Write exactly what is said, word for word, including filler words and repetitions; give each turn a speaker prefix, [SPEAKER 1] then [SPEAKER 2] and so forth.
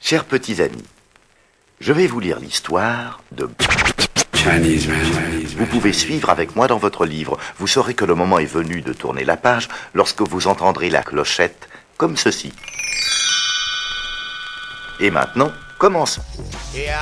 [SPEAKER 1] Chers petits amis, je vais vous lire l'histoire de...
[SPEAKER 2] Chinese man.
[SPEAKER 1] Vous pouvez suivre avec moi dans votre livre. Vous saurez que le moment est venu de tourner la page lorsque vous entendrez la clochette comme ceci. Et maintenant, commençons.